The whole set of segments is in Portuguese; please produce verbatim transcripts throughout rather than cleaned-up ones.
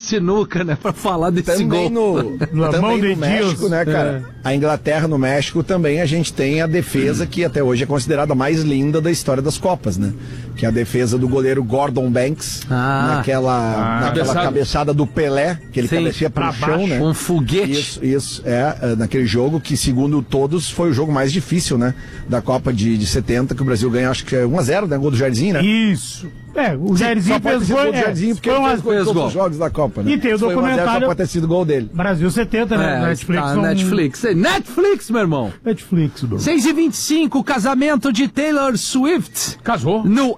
sinuca, né? Pra falar desse também gol. No, também no México, né, cara? É. A Inglaterra, no México, também a gente tem a defesa que até hoje é considerada a mais linda da história das Copas, né? Que é a defesa do goleiro Gordon Banks, ah, naquela, ah, naquela cabeçada. cabeçada do Pelé, que ele Sim, cabeceia pro chão, baixo, né? Um foguete. Isso, isso, é, naquele jogo que, segundo todos, foi o jogo mais difícil, né? Da Copa de, de setenta, que o Brasil ganhou, acho que é um a zero, né? Gol do Jairzinho, né? Isso. É, o Jairzinho fez gol, é, Jairzinho porque foi ele fez, fez todos os jogos da Copa, né? E tem o documentário... Só pode ter sido gol dele. Brasil setenta, né? É, Netflix. Tá, um... Netflix. Netflix, meu irmão. Netflix, meu. seis e vinte e cinco, casamento de Taylor Swift. Casou. No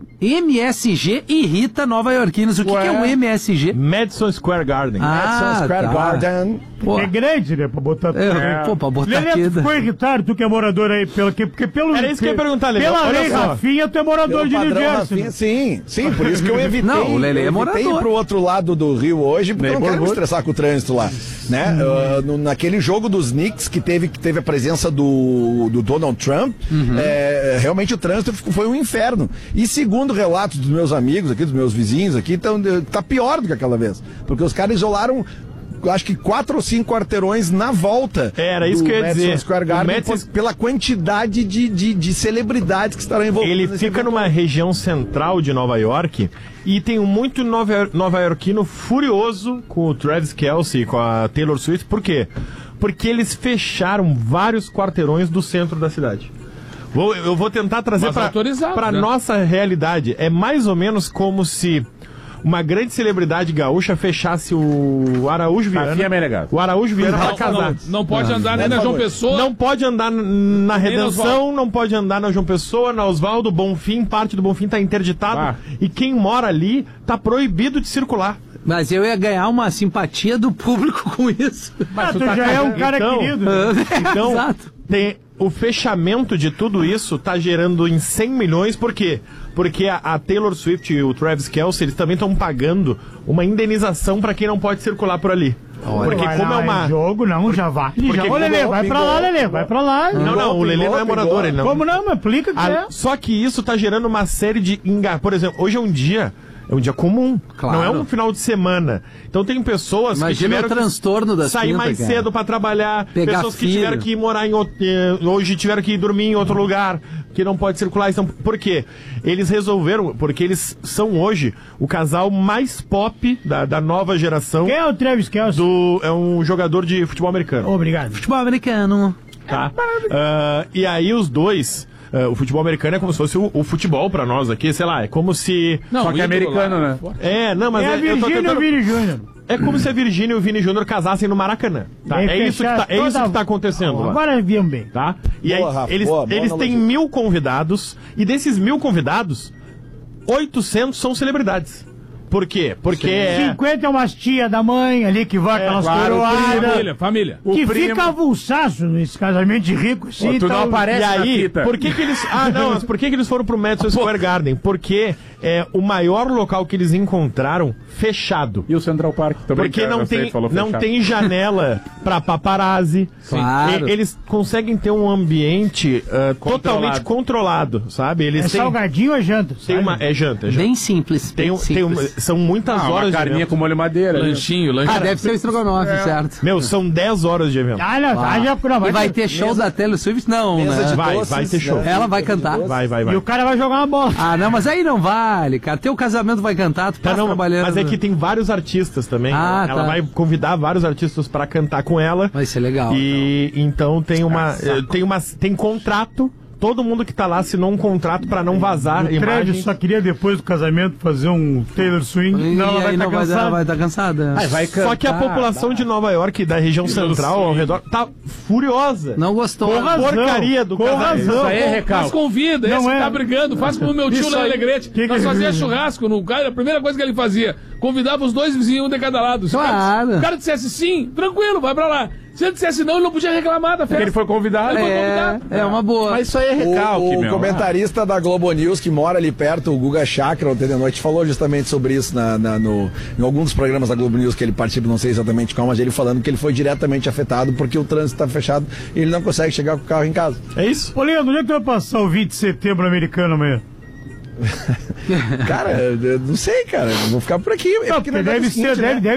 M S G irrita nova-iorquinos. O que, que é o M S G? Madison Square Garden. Ah, Madison Square tá. Garden. Pô. É grande, né? Pra botar... É, pô, pra botar Lelê, aqui... tu ficou irritado, tu que é morador aí, pelo, que, porque pelo... Era isso que eu ia perguntar, Lelê. Pela lei, Rafinha, tu é morador Pelo de New Jersey. Rafinha, sim, sim, por isso que eu evitei. Não, o Lelê é morador. Eu evitei pro outro lado do Rio hoje, porque eu não quero me estressar com o trânsito lá, né? Uh, no, naquele jogo dos Knicks, que teve, que teve a presença do, do Donald Trump, uhum. é, realmente o trânsito foi um inferno. E segundo relatos dos meus amigos aqui, dos meus vizinhos aqui, tão, tá pior do que aquela vez. Porque os caras isolaram... acho que quatro ou cinco quarteirões na volta. Era isso que eu ia Madison dizer. Square Garden, Madison... pela quantidade de, de, de celebridades que estarão envolvidas. Ele fica numa região central de Nova York e tem muito nova, nova-iorquino furioso com o Travis Kelce, com a Taylor Swift. Por quê? Porque eles fecharam vários quarteirões do centro da cidade. Vou, eu vou tentar trazer para né? nossa realidade. É mais ou menos como se uma grande celebridade gaúcha fechasse o Araújo Viana. O Araújo Viana para casar. Não, não pode andar nem na João Pessoa. Não pode andar na Redenção, não pode andar na João Pessoa, na Oswaldo, Bonfim, parte do Bonfim está interditado. Ah. E quem mora ali tá proibido de circular. Mas eu ia ganhar uma simpatia do público com isso. Mas ah, tu, tu tá já é um cara então, querido. Então, Exato. Tem, o fechamento de tudo isso tá gerando em cem milhões, por quê? Porque a, a Taylor Swift e o Travis Kelce, eles também estão pagando uma indenização para quem não pode circular por ali. Olha, porque como lá, é uma... jogo, não, já vai. Já... Ô, Lelê, vai pra lá, Lelê, vai pra lá. Não, não, o Lelê não é morador, ele não. Como não? Mas aplica que a... é. Só que isso tá gerando uma série de... Enga... Por exemplo, hoje é um dia... É um dia comum, claro. Não é um final de semana. Então tem pessoas Imagina que tiveram o transtorno que das sair pinta, mais cara. cedo para trabalhar, Pegar pessoas que filho. tiveram que morar em outro, hoje tiveram que dormir em outro lugar, que não pode circular. Então, por quê? Eles resolveram, porque eles são hoje o casal mais pop da, da nova geração. Quem é o Travis Kelce? Do, é um jogador de futebol americano. Obrigado. Futebol americano. Tá? Uh, e aí os dois... Uh, o futebol americano é como se fosse o, o futebol pra nós aqui, sei lá, é como se... Não, só que é americano, lá, né? É, não, mas... É é, a Virgínia tentando... e o Vini Júnior. É como se a Virgínia e o Vini Júnior casassem no Maracanã. Tá? É, isso que tá, é isso que tá acontecendo lá. Agora viam bem. Tá? E boa, aí, Rafa, eles, boa, boa eles têm mil convidados, e desses mil convidados, oitocentos são celebridades. Por quê? Porque é... cinquenta é umas tia da mãe ali que vai aquelas é, claro, coroadas. Família, família. Que o fica avulsaço nesse casamento de rico assim. Pô, tu então... não aparece e aí, fita. Por que que eles... Ah, não, mas por que que eles foram pro Madison Square Garden? Porque é o maior local que eles encontraram fechado. E o Central Park também. Porque não tem, não tem janela pra paparazzi. Claro. E, eles conseguem ter um ambiente uh, totalmente controlado, sabe? Eles é têm... salgadinho ou é janta? Tem uma... É janta, é janta. Bem simples. Tem, bem um, simples. tem uma... São muitas ah, horas uma carninha com molho madeira. Lanchinho, né? lanchinho. Ah, deve ser o estrogonofe, é. certo. Meu, são dez horas de evento. Ah, não, ah. já, não, vai e vai ter, ter show mesa, da Taylor Swift? Não, né? Vai, doces, vai ter show. Né? Ela vai cantar. Vai, vai, vai. E o cara vai jogar uma bola. Ah, não, mas aí não vale, cara. Teu casamento vai cantar, tu tá, tá não, trabalhando. Mas é que tem vários artistas também. Ah, ela tá. vai convidar vários artistas pra cantar com ela. Vai ser legal. E então, então tem uma, tem uma... Tem contrato. Todo mundo que tá lá assinou um contrato pra não vazar o imagens. Só queria depois do casamento fazer um Taylor Swing. E não, ela vai estar tá cansada. Vai estar tá cansada. Ai, vai cantar, só que a população tá. de Nova York, da região central ao redor, tá furiosa. Não gostou. Com razão. Porcaria do com casamento. Razão. Isso aí é recalque. Mas convida, esse não que é. tá brigando. Faz como o meu tio lá em Alegrete. Que Nós que fazia churrasco no cara, a primeira coisa que ele fazia, convidava os dois vizinhos, um de cada lado. Se Claro. o cara dissesse sim, tranquilo, vai pra lá. Se ele dissesse não, ele não podia reclamar da festa. Porque ele foi convidado. Ele foi É, convidado. é uma boa. Mas isso aí é recalque, o, o meu. comentarista da Globo News, que mora ali perto, o Guga Chakra, ontem de noite, falou justamente sobre isso na, na, no, em algum dos programas da Globo News que ele participa, não sei exatamente qual, mas ele falando que ele foi diretamente afetado porque o trânsito está fechado e ele não consegue chegar com o carro em casa. É isso? Ô, Leandro, onde é que tu vai passar o vinte de setembro americano amanhã? Cara, eu não sei, cara. Eu vou ficar por aqui. É não, porque deve ser, seguinte, deve, né? deve